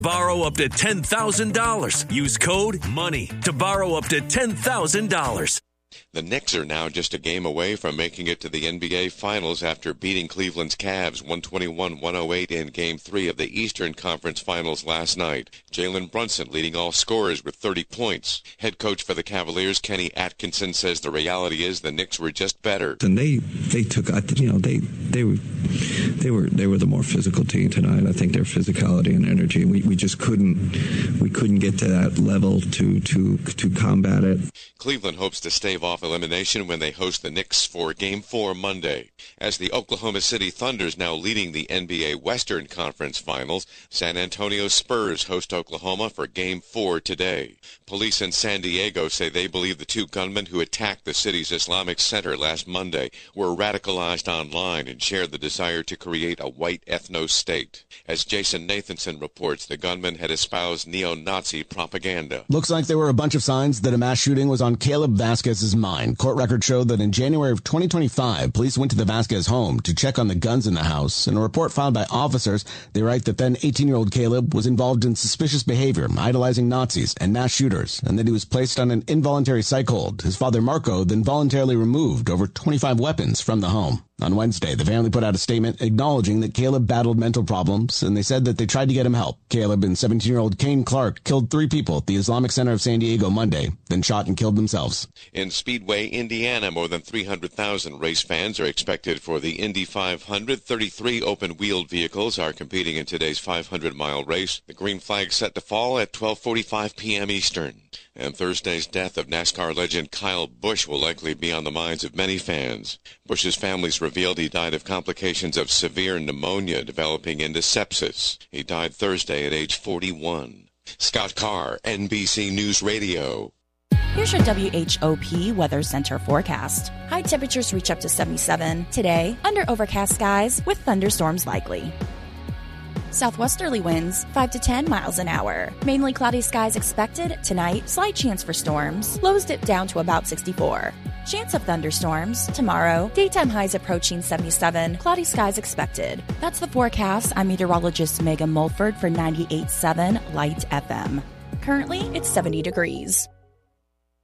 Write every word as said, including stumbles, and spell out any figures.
Borrow up to ten thousand dollars. Use code MONEY to borrow up to ten thousand dollars. The Knicks are now just a game away from making it to the N B A Finals after beating Cleveland's Cavs one twenty-one one oh eight in Game three of the Eastern Conference Finals last night. Jalen Brunson leading all scorers with thirty points. Head coach for the Cavaliers, Kenny Atkinson, says the reality is the Knicks were just better. And they they took, you know, they they were they were they were the more physical team tonight. I think their physicality and energy, we, we just couldn't we couldn't get to that level to to to combat it. Cleveland hopes to stave off elimination when they host the Knicks for Game four Monday. As the Oklahoma City Thunder's now leading the N B A Western Conference Finals, San Antonio Spurs host Oklahoma for Game four today. Police in San Diego say they believe the two gunmen who attacked the city's Islamic Center last Monday were radicalized online and shared the desire to create a white ethno-state. As Jason Nathanson reports, the gunmen had espoused neo-Nazi propaganda. Looks like there were a bunch of signs that a mass shooting was on Caleb Vasquez's mind. Court records showed that in January of twenty twenty-five, police went to the Vasquez home to check on the guns in the house. In a report filed by officers, they write that then eighteen-year-old Caleb was involved in suspicious behavior, idolizing Nazis and mass shooters, and that he was placed on an involuntary psych hold. His father, Marco, then voluntarily removed over twenty-five weapons from the home. On Wednesday, the family put out a statement acknowledging that Caleb battled mental problems, and they said that they tried to get him help. Caleb and seventeen-year-old Kane Clark killed three people at the Islamic Center of San Diego Monday, then shot and killed themselves. In Speedway, Indiana, more than three hundred thousand race fans are expected for the Indy five hundred. thirty-three open-wheeled vehicles are competing in today's five hundred mile race. The green flag set to fall at twelve forty-five p.m. Eastern. And Thursday's death of NASCAR legend Kyle Busch will likely be on the minds of many fans. Busch's family's revealed he died of complications of severe pneumonia developing into sepsis. He died Thursday at age forty-one. Scott Carr, N B C News Radio. Here's your W H O P Weather Center forecast. High temperatures reach up to seventy-seven. Today, under overcast skies with thunderstorms likely. Southwesterly winds five to ten miles an hour. Mainly cloudy skies expected. Tonight, slight chance for storms. Lows dip down to about sixty-four. Chance of thunderstorms tomorrow. Daytime highs approaching seventy-seven. Cloudy skies expected. That's the forecast. I'm meteorologist Megan Mulford for ninety-eight point seven Light F M. Currently, it's seventy degrees.